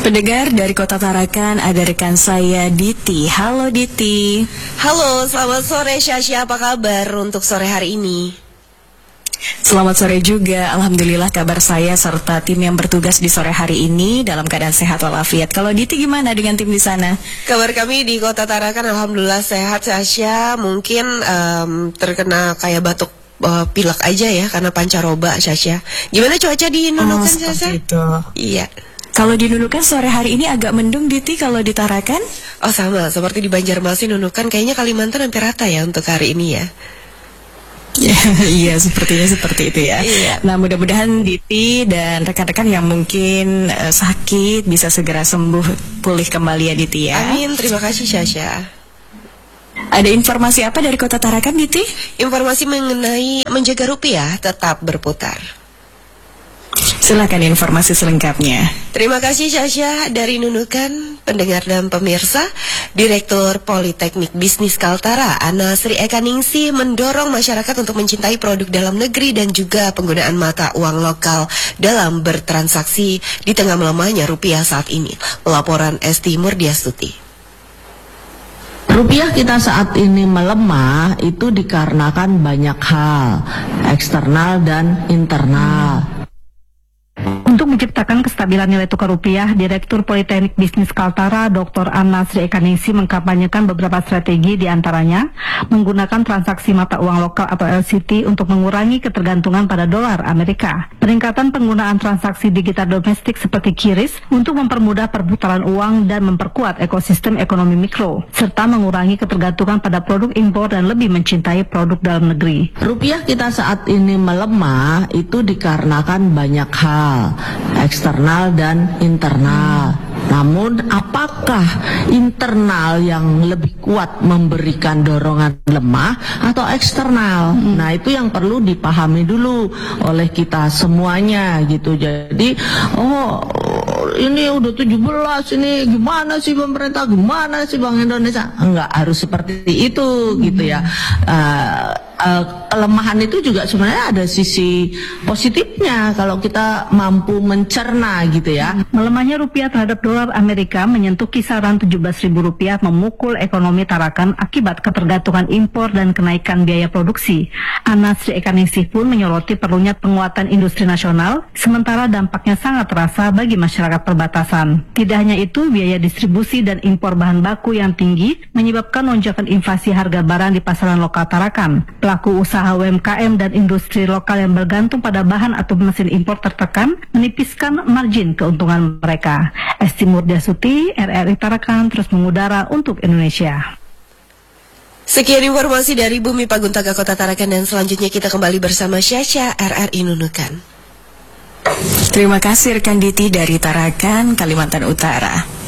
Pendengar dari Kota Tarakan, ada rekan saya Diti. Halo Diti. Halo, selamat sore Syasya, apa kabar untuk sore hari ini? Selamat sore juga, Alhamdulillah kabar saya serta tim yang bertugas di sore hari ini dalam keadaan sehat walafiat. Kalau Diti gimana dengan tim di sana? Kabar kami di Kota Tarakan Alhamdulillah sehat Syasya, mungkin terkena kayak batuk pilek aja ya karena pancaroba Syasya. Gimana cuaca di Nunukan Syasya? Itu. Iya. Kalau di Nunukan sore hari ini agak mendung Diti, kalau di Tarakan? Oh sama, seperti di Banjarmasin Nunukan, kayaknya Kalimantan hampir rata ya untuk hari ini ya. Iya, sepertinya seperti itu ya. Iya. Nah, mudah-mudahan Diti dan rekan-rekan yang mungkin sakit bisa segera sembuh, pulih kembali ya Diti ya. Amin, terima kasih Syasya. Ada informasi apa dari Kota Tarakan Diti? Informasi mengenai menjaga rupiah tetap berputar. Silakan informasi selengkapnya. Terima kasih Syasya dari Nunukan, pendengar dan pemirsa. Direktur Politeknik Bisnis Kaltara, Ana Sri Eka Ningsih, mendorong masyarakat untuk mencintai produk dalam negeri dan juga penggunaan mata uang lokal dalam bertransaksi di tengah melemahnya rupiah saat ini. Laporan Esti Murdiastuti. Rupiah kita saat ini melemah itu dikarenakan banyak hal, eksternal dan internal. Untuk menciptakan kestabilan nilai tukar rupiah, Direktur Politeknik Bisnis Kaltara, Dr. Ana Sri Eka Ningsih mengkampanyekan beberapa strategi, diantaranya menggunakan transaksi mata uang lokal atau LCT untuk mengurangi ketergantungan pada dolar Amerika, peningkatan penggunaan transaksi digital domestik seperti QRIS untuk mempermudah perputaran uang dan memperkuat ekosistem ekonomi mikro, serta mengurangi ketergantungan pada produk impor dan lebih mencintai produk dalam negeri. Rupiah kita saat ini melemah itu dikarenakan banyak hal, eksternal dan internal. Namun apakah internal yang lebih kuat memberikan dorongan lemah atau eksternal? Nah, itu yang perlu dipahami dulu oleh kita semuanya gitu. Jadi, ini udah 17, ini gimana sih pemerintah, gimana sih Bank Indonesia? Enggak harus seperti itu gitu ya. Kelemahan itu juga sebenarnya ada sisi positifnya kalau kita mampu mencerna gitu ya. Melemahnya rupiah terhadap dolar Amerika menyentuh kisaran Rp17.000 memukul ekonomi Tarakan akibat ketergantungan impor dan kenaikan biaya produksi. Ana Sri Eka Ningsih pun menyoroti perlunya penguatan industri nasional, sementara dampaknya sangat terasa bagi masyarakat perbatasan. Tidak hanya itu, biaya distribusi dan impor bahan baku yang tinggi menyebabkan lonjakan inflasi harga barang di pasaran lokal Tarakan. Pelaku usaha UMKM dan industri lokal yang bergantung pada bahan atau mesin impor tertekan, menipiskan margin keuntungan mereka. Esti Murdiastuti, RRI Tarakan, terus mengudara untuk Indonesia. Sekian informasi dari Bumi Paguntaka Kota Tarakan, dan selanjutnya kita kembali bersama Syasya, RRI Nunukan. Terima kasih rekan Diti dari Tarakan, Kalimantan Utara.